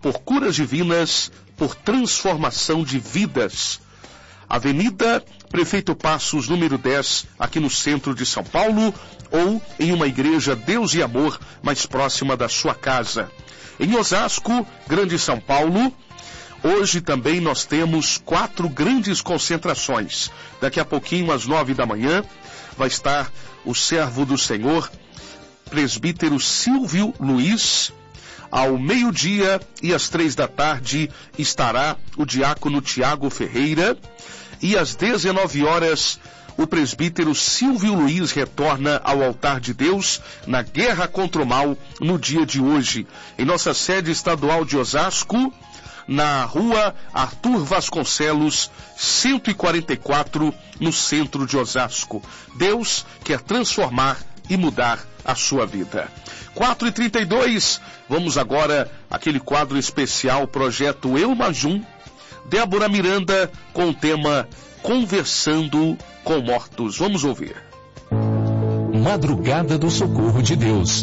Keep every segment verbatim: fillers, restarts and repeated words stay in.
por curas divinas, por transformação de vidas. Avenida Prefeito Passos, número dez, aqui no centro de São Paulo, ou em uma igreja Deus e Amor mais próxima da sua casa. Em Osasco, Grande São Paulo, hoje também nós temos quatro grandes concentrações. Daqui a pouquinho, às nove da manhã, vai estar o servo do Senhor, presbítero Silvio Luiz. Ao meio-dia e às três da tarde estará o diácono Tiago Ferreira. E às dezenove horas, o presbítero Silvio Luiz retorna ao altar de Deus na guerra contra o mal no dia de hoje, em nossa sede estadual de Osasco, na rua Arthur Vasconcelos, cento e quarenta e quatro, no centro de Osasco. Deus quer transformar e mudar a sua vida. quatro e trinta e dois, vamos agora àquele quadro especial, projeto Eu Majum, Débora Miranda, com o tema Conversando com Mortos. Vamos ouvir. Madrugada do Socorro de Deus.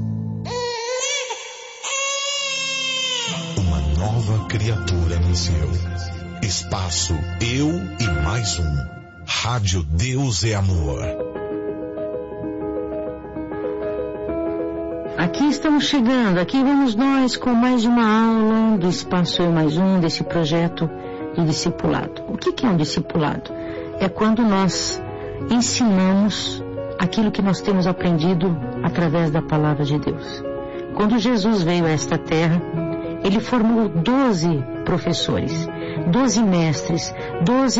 Uma nova criatura nasceu. Espaço Eu e Mais Um. Rádio Deus é Amor. Aqui estamos chegando, aqui vamos nós com mais uma aula do Espaço Eu Mais Um, desse projeto de discipulado. O que é um discipulado? É quando nós ensinamos aquilo que nós temos aprendido através da palavra de Deus. Quando Jesus veio a esta terra, ele formou doze professores, doze mestres, doze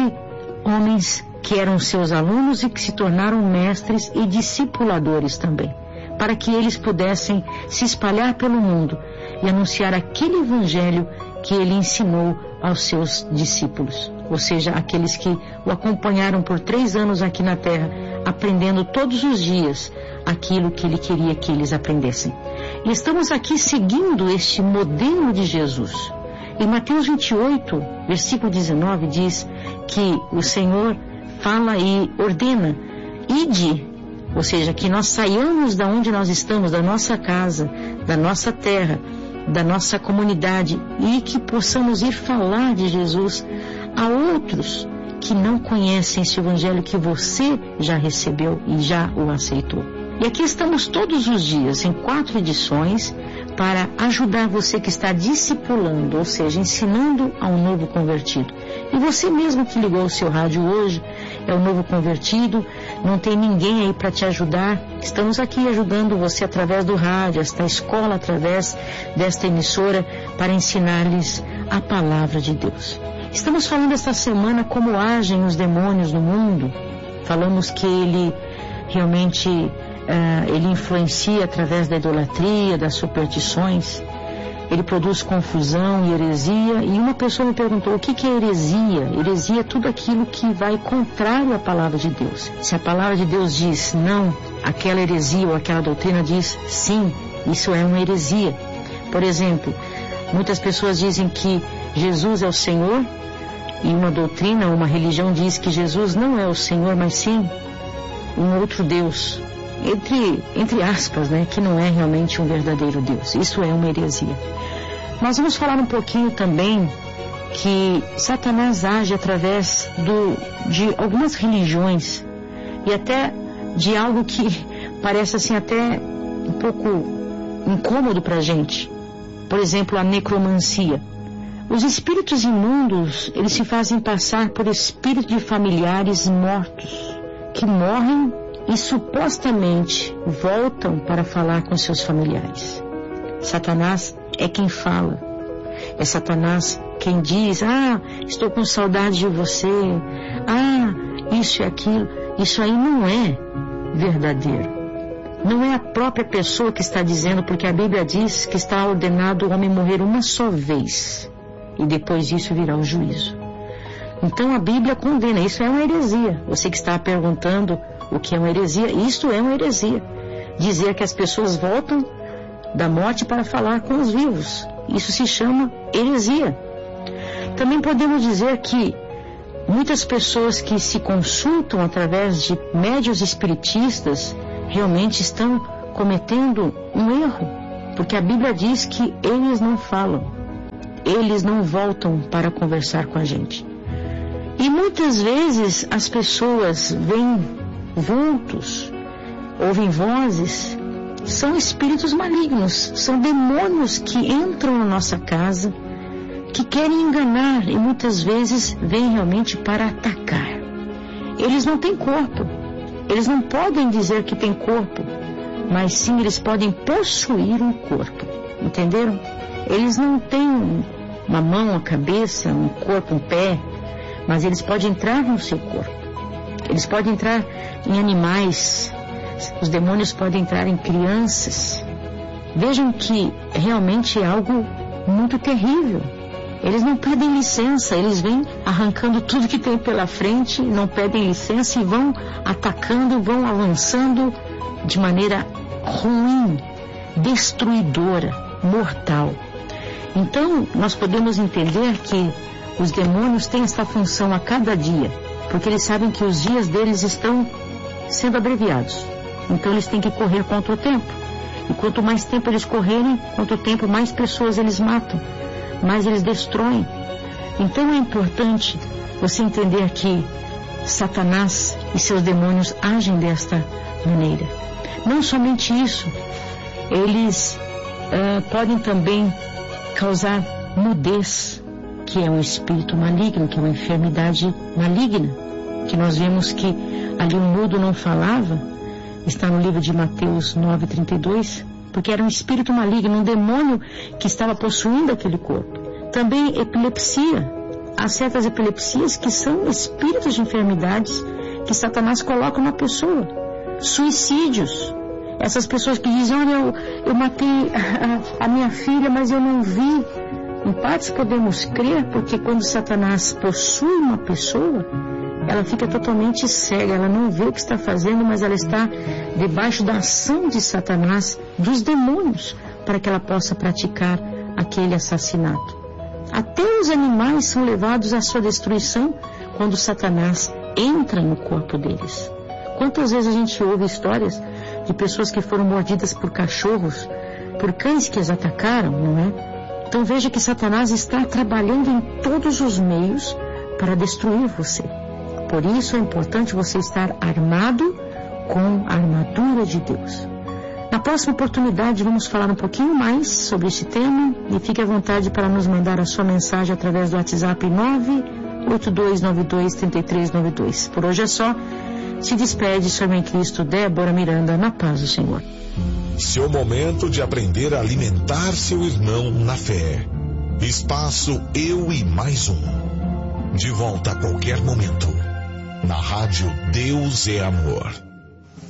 homens que eram seus alunos e que se tornaram mestres e discipuladores também, para que eles pudessem se espalhar pelo mundo e anunciar aquele evangelho que ele ensinou aos seus discípulos, ou seja, aqueles que o acompanharam por três anos aqui na terra, aprendendo todos os dias aquilo que ele queria que eles aprendessem. E estamos aqui seguindo este modelo de Jesus. Em Mateus vinte e oito, versículo dezenove, diz que o Senhor fala e ordena: ide, ou seja, que nós saiamos da onde nós estamos, da nossa casa, da nossa terra, da nossa comunidade, e que possamos ir falar de Jesus a outros que não conhecem esse evangelho que você já recebeu e já o aceitou. E aqui estamos todos os dias em quatro edições para ajudar você que está discipulando, ou seja, ensinando a um novo convertido. E você mesmo que ligou o seu rádio hoje é um novo convertido, não tem ninguém aí para te ajudar. Estamos aqui ajudando você através do rádio, esta escola, através desta emissora, para ensinar-lhes a palavra de Deus. Estamos falando esta semana como agem os demônios no mundo. Falamos que ele realmente uh, ele influencia através da idolatria, das superstições. Ele produz confusão e heresia. E uma pessoa me perguntou: o que que é heresia? Heresia é tudo aquilo que vai contrário à palavra de Deus. Se a palavra de Deus diz não, aquela heresia ou aquela doutrina diz sim, isso é uma heresia. Por exemplo, muitas pessoas dizem que Jesus é o Senhor, e uma doutrina, uma religião diz que Jesus não é o Senhor, mas sim um outro Deus, entre, entre aspas, né, que não é realmente um verdadeiro Deus. Isso é uma heresia. Nós vamos falar um pouquinho também que Satanás age através do, de algumas religiões e até de algo que parece assim até um pouco incômodo para a gente. Por exemplo, a necromancia. Os espíritos imundos, eles se fazem passar por espíritos de familiares mortos, que morrem e supostamente voltam para falar com seus familiares. Satanás é quem fala. É Satanás quem diz: ah, estou com saudade de você. Ah, isso e aquilo. Isso aí não é verdadeiro. Não é a própria pessoa que está dizendo, porque a Bíblia diz que está ordenado o homem morrer uma só vez, e depois disso virá o juízo. Então a Bíblia condena. Isso é uma heresia. Você que está perguntando o que é uma heresia, isto é uma heresia. Dizer que as pessoas voltam da morte para falar com os vivos, isso se chama heresia. Também podemos dizer que muitas pessoas que se consultam através de médiuns espiritistas realmente estão cometendo um erro, porque a Bíblia diz que eles não falam. eles não voltam para conversar com a gente. E muitas vezes as pessoas veem vultos, ouvem vozes, são espíritos malignos, são demônios que entram na nossa casa, que querem enganar e muitas vezes vêm realmente para atacar. Eles não têm corpo, eles não podem dizer que têm corpo, mas sim eles podem possuir um corpo, entenderam? Eles não têm uma mão, uma cabeça, um corpo, um pé, mas eles podem entrar no seu corpo. Eles podem entrar em animais, os demônios podem entrar em crianças. Vejam que realmente é algo muito terrível. Eles não pedem licença, eles vêm arrancando tudo que tem pela frente, não pedem licença e vão atacando, vão avançando de maneira ruim, destruidora, mortal. Então, nós podemos entender que os demônios têm essa função a cada dia, porque eles sabem que os dias deles estão sendo abreviados. Então, eles têm que correr contra o tempo. E quanto mais tempo eles correrem, quanto tempo mais pessoas eles matam, mais eles destroem. Então, é importante você entender que Satanás e seus demônios agem desta maneira. Não somente isso, eles uh, podem também causar mudez, que é um espírito maligno, que é uma enfermidade maligna, que nós vemos que ali o mudo não falava, está no livro de Mateus nove, trinta e dois, porque era um espírito maligno, um demônio que estava possuindo aquele corpo. Também epilepsia, há certas epilepsias que são espíritos de enfermidades que Satanás coloca na pessoa. Suicídios, essas pessoas que dizem, olha, eu, eu matei a, a minha filha, mas eu não vi. Em partes podemos crer, porque quando Satanás possui uma pessoa, ela fica totalmente cega, ela não vê o que está fazendo, mas ela está debaixo da ação de Satanás, dos demônios, para que ela possa praticar aquele assassinato. Até os animais são levados à sua destruição quando Satanás entra no corpo deles. Quantas vezes a gente ouve histórias de pessoas que foram mordidas por cachorros, por cães que as atacaram, não é? Então veja que Satanás está trabalhando em todos os meios para destruir você. Por isso é importante você estar armado com a armadura de Deus. Na próxima oportunidade vamos falar um pouquinho mais sobre esse tema e fique à vontade para nos mandar a sua mensagem através do WhatsApp nove oito dois nove dois três três nove dois. Por hoje é só. Se despede, sua irmã em Cristo, Débora Miranda, na paz do Senhor. Seu momento de aprender a alimentar seu irmão na fé. Espaço Eu e Mais Um. De volta a qualquer momento. Na rádio Deus é Amor.